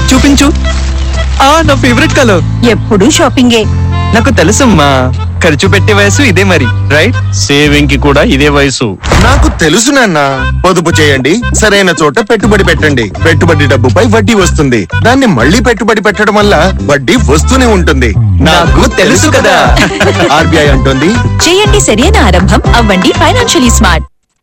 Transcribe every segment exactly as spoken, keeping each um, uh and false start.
చూపించు. ఆ నా ఫేవరెట్ కలర్. ఎప్పుడు షాపింగే. నాకు తెలుసమ్మా, ఖర్చు పెట్టే వయసు ఇదే మరి, రైట్? సేవింగ్ కి కూడా ఇదే వయసు. నాకు తెలుసు నాన్న. పొదుపు చేయండి, సరైన చోట పెట్టుబడి పెట్టండి. పెట్టుబడి డబ్బుపై వడ్డీ వస్తుంది. దాన్ని మళ్ళీ పెట్టుబడి పెట్టడం వల్ల వడ్డీ వస్తూనే ఉంటుంది. నాకు తెలుసు కదా. ఆర్బీఐ అంటుంది, చేయండి సరైన ఆరంభం, అవ్వండి financially smart.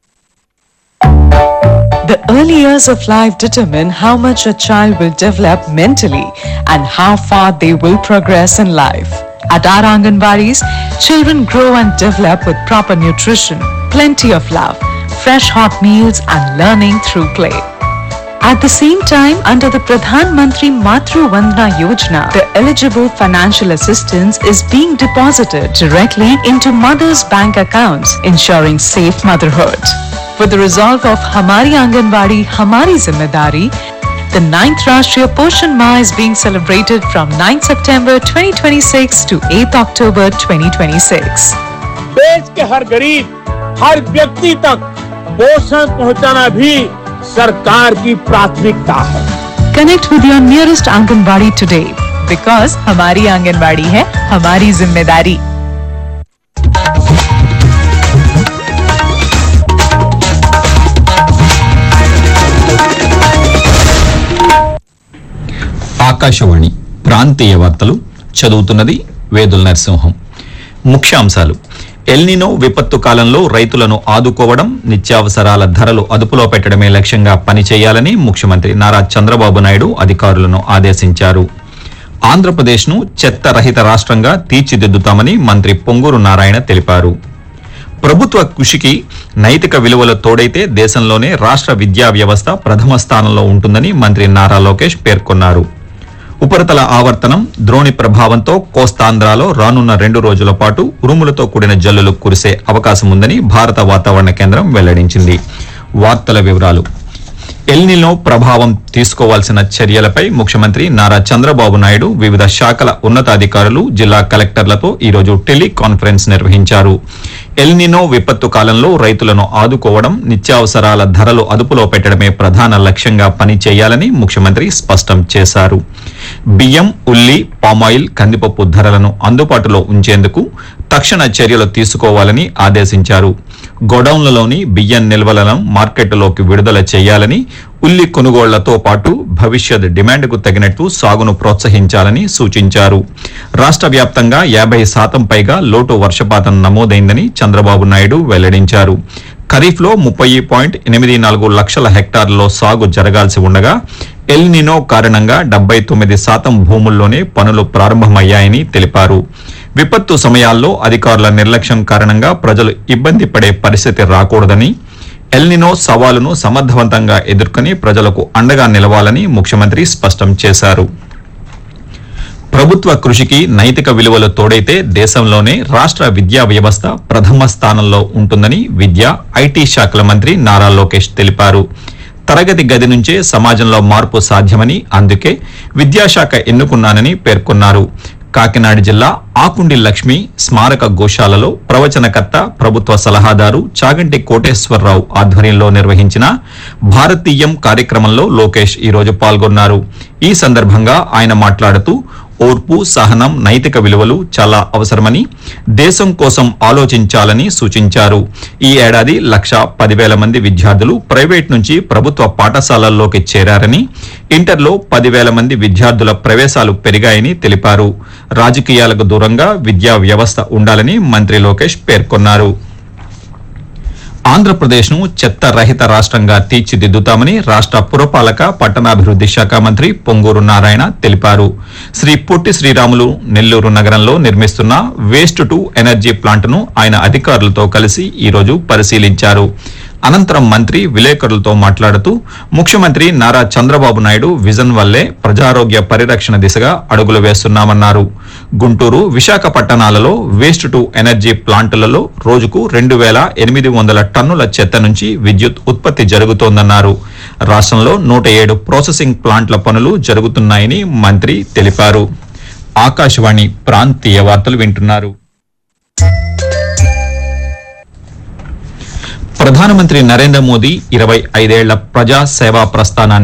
The early years of life determine how much a child will develop mentally and how far they will progress in life. At our Anganwadis, children grow and develop with proper nutrition, plenty of love, fresh hot meals and learning through play. At the same time, under the Pradhan Mantri Matru Vandana Yojana, the eligible financial assistance is being deposited directly into mothers' bank accounts, ensuring safe motherhood. With the resolve of Hamari Anganwadi, Hamari Zimmedari, the ninth Rashtriya Poshan Ma is being celebrated from ninth September twenty twenty-six to eighth October twenty twenty-six. देश के हर गरीब, हर व्यक्ति तक पोषण पहुंचाना भी सरकार की प्राथमिकता है. Connect with your nearest Anganwadi today because Hamari Anganwadi hai Hamari Zimmedari. Akashvani ప్రాంతీయ వార్తలు చదువుతున్నది వేదుల నరసింహం. ముఖ్యాంశాలు: ఎల్నినో విపత్తు కాలంలో రైతులను ఆదుకోవడం, నిత్యావసరాల ధరలు అదుపులో పెట్టడమే లక్ష్యంగా పనిచేయాలని ముఖ్యమంత్రి నారా చంద్రబాబు నాయుడు అధికారులను ఆదేశించారు. ఆంధ్రప్రదేశ్ను చెత్త రహిత రాష్ట్రంగా తీర్చిదిద్దుతామని మంత్రి పొంగూరు నారాయణ తెలిపారు. ప్రభుత్వ కృషికి నైతిక విలువలు తోడైతే దేశంలోనే రాష్ట్ర విద్యా వ్యవస్థ ప్రథమ స్థానంలో ఉంటుందని మంత్రి నారా లోకేష్ పేర్కొన్నారు. ఉపరితల ఆవర్తనం ద్రోణి ప్రభావంతో కోస్తాంధ్రాలో రానున్న రెండు రోజుల పాటు ఉరుములతో కూడిన జల్లులు కురిసే అవకాశం ఉందని భారత వాతావరణ కేంద్రం వెల్లడించింది. వార్తల వివరాలు: ఎల్నినో ప్రభావం తీసుకోవాల్సిన చర్యలపై ముఖ్యమంత్రి నారా చంద్రబాబు నాయుడు వివిధ శాఖల ఉన్నతాధికారులు, జిల్లా కలెక్టర్లతో ఈరోజు టెలికాన్ఫరెన్స్ నిర్వహించారు. ఎల్నినో విపత్తు కాలంలో రైతులను ఆదుకోవడం, నిత్యావసరాల ధరలు అదుపులో పెట్టడమే ప్రధాన లక్ష్యంగా పనిచేయాలని ముఖ్యమంత్రి స్పష్టం చేశారు. బియ్యం, ఉల్లి, పామాయిల్, కందిపప్పు ధరలను అందుబాటులో ఉంచేందుకు తక్షణ చర్యలు తీసుకోవాలని ఆదేశించారు. గోడౌన్లలోని బియ్యం నిల్వలను మార్కెట్లోకి విడుదల చేయాలని, ఉల్లి కొనుగోళ్లతో పాటు భవిష్యత్ డిమాండ్కు తగినట్టు సాగును ప్రోత్సహించాలని సూచించారు. రాష్ట్ర వ్యాప్తంగా యాభై శాతం పైగా లోటు వర్షపాతం నమోదైందని చంద్రబాబు నాయుడు వెల్లడించారు. ఖరీఫ్లో ముప్పై పాయింట్ ఎనిమిది నాలుగు లక్షల హెక్టార్లలో సాగు జరగాల్సి ఉండగా ఎల్నినో కారణంగా డెబ్బై తొమ్మిది శాతం భూముల్లోనే పనులు ప్రారంభమయ్యాయని తెలిపారు. విపత్తు సమయాల్లో అధికారుల నిర్లక్ష్యం కారణంగా ప్రజలు ఇబ్బంది పడే పరిస్థితి రాకూడదని, ఎల్నినో సవాలును సమర్థవంతంగా ఎదుర్కొని ప్రజలకు అండగా నిలవాలని ముఖ్యమంత్రి స్పష్టం చేశారు. ప్రభుత్వ కృషికి నైతిక విలువలు తోడైతే దేశంలోనే రాష్ట్ర విద్యా వ్యవస్థ ప్రథమ స్థానంలో ఉంటుందని విద్యా, ఐటీ శాఖల మంత్రి నారా లోకేష్ తెలిపారు. తరగతి గది నుంచే సమాజంలో మార్పు సాధ్యమని, అందుకే విద్యాశాఖ ఎన్నుకున్నానని పేర్కొన్నారు. కాకినాడ జిల్లా ఆకుండి లక్ష్మి స్మారక గోశాలలో ప్రవచనకర్త, ప్రభుత్వ సలహాదారు చాగంటి కోటేశ్వరరావు ఆధ్వర్యంలో నిర్వహించిన భారతీయం కార్యక్రమంలో లోకేష్ ఈరోజు పాల్గొన్నారు. ఈ సందర్భంగా ఆయన మాట్లాడుతూ ఓర్పు, సహనం, నైతిక విలువలు చాలా అవసరమని, దేశం కోసం ఆలోచించాలని సూచించారు. ఈ ఏడాది లక్ష పదివేల మంది విద్యార్థులు ప్రైవేట్ నుంచి ప్రభుత్వ పాఠశాలల్లోకి చేరారని, ఇంటర్లో పదివేల మంది విద్యార్థుల ప్రవేశాలు పెరిగాయని తెలిపారు. రాజకీయాలకు దూరంగా విద్యా వ్యవస్థ ఉండాలని మంత్రి లోకేష్ పేర్కొన్నారు. ఆంధ్రప్రదేశ్ను చెత్త రహిత రాష్ట్రంగా తీర్చిదిద్దుతామని రాష్ట్ర పురపాలక, పట్టణాభివృద్ధి శాఖ మంత్రి పొంగూరు నారాయణ తెలిపారు. శ్రీ పొట్టి శ్రీరాములు నెల్లూరు నగరంలో నిర్మిస్తున్న వేస్ట్ టు ఎనర్జీ ప్లాంట్ను ఆయన అధికారులతో కలిసి ఈరోజు పరిశీలించారు. అనంతరం మంత్రి విలేకరులతో మాట్లాడుతూ ముఖ్యమంత్రి నారా చంద్రబాబు నాయుడు విజన్ వల్లే ప్రజారోగ్య పరిరక్షణ దిశగా అడుగులు వేస్తున్నామన్నారు. గుంటూరు, విశాఖపట్టణాలలో వేస్ట్ టు ఎనర్జీ ప్లాంటులలో రోజుకు రెండు వేల ఎనిమిది వందల టన్నుల చెత్త నుంచి విద్యుత్ ఉత్పత్తి జరుగుతోందన్నారు. రాష్ట్రంలో నూట ఏడు ప్రాసెసింగ్ ప్లాంట్ల పనులు జరుగుతున్నాయని మంత్రి తెలిపారు. ఆకాశవాణి ప్రాంతీయ వార్తలు వింటున్నారు. ప్రధానమంత్రి నరేంద్ర మోదీ ఇరవై ఐదేళ్ల ప్రజా సేవా ప్రస్థానాన్ని